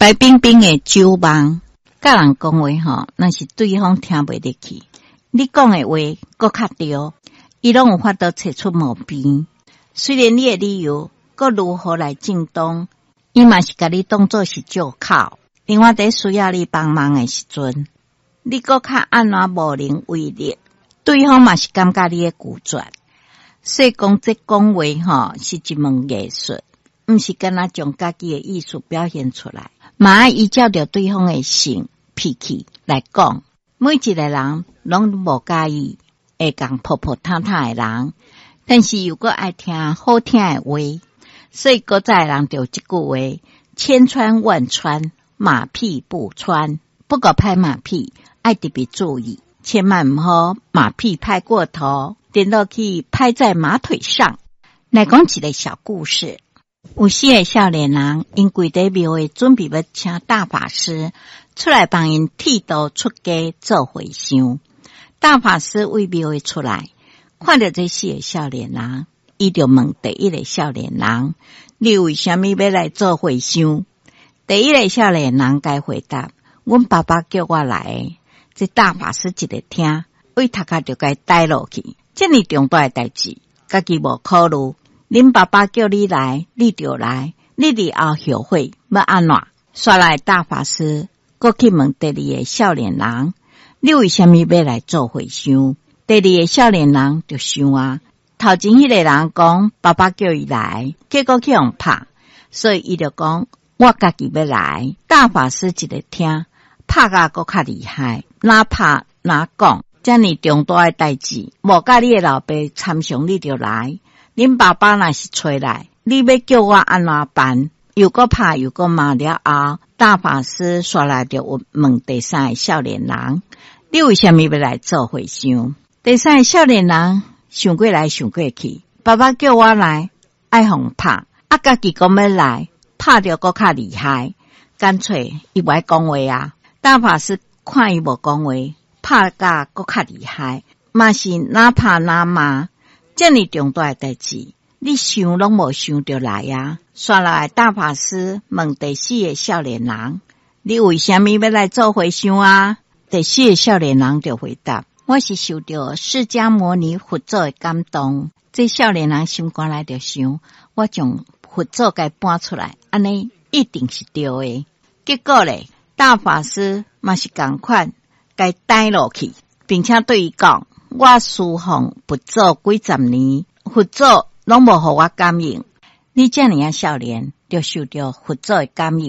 白冰冰的酒梦，甲人讲话吼，那是对方听袂入去。你讲的话搁较对，伊拢有法度找出毛病。虽然你的理由搁如何来正当，伊嘛是甲你当作是借口。另外在需要你帮忙的时阵，你搁较按怎无能为力，对方嘛是感觉你的拒绝。所以讲这讲话吼是一门艺术，毋是干那将家己的艺术表现出来。嘛要依照着对方的性脾气来讲，每一个人拢无介意会讲破破塌塌的人，但是又搁爱听好听的话，所以搁再人就这句话：千穿万穿，马屁不穿。不过拍马屁爱特别注意，千万毋好马屁拍过头，点到去拍在马腿上。来讲一个小故事。有四个少年人因跪在庙会准备要请大法师出来帮因剃度出家做和尚。大法师为庙会出来，看到这四个少年人，伊就问第一个少年人：你为什么要来做和尚？第一个少年人该回答：阮爸爸叫我来的。这大法师一直听，为头壳就该呆落去。这么重大的代志，家己无考虑。恁爸爸叫你来，你就来，你伫后后悔要安怎？刷来大法师，搁去问第二个少年人：你为什么要来做和尚？第二个少年人就想啊，头前迄个人讲爸爸叫伊来，结果去互拍，所以伊就讲我家己要来。大法师一直听，拍甲搁较厉害，哪拍哪讲，这么重大的代志，无甲你的老爸参详，你就来。恁爸爸若是出来，你要叫我安怎办？又搁拍又搁骂了后，大法师刷来就问第三个少年人：你为什么要来做和尚？第三个少年人想过来想过去，爸爸叫我来，爱互拍，家己讲要来，拍着搁较厉害，干脆伊不爱讲话啊。大法师看伊无讲话，拍甲搁较厉害，嘛是哪拍哪骂。这么重大的代志，你想拢无想着来啊！刷来大法师问第四个少年人：你为什么要来做和尚啊？第四个少年人就回答：我是受到释迦牟尼佛祖的感动。这少年人心肝内就想：我将佛祖该搬出来，安尼一定是对的。结果咧，大法师嘛是同款，该呆落去，并且对伊讲：我师奉佛祖几十年，佛祖拢无互我感应，你这样少年就受到佛祖的感应。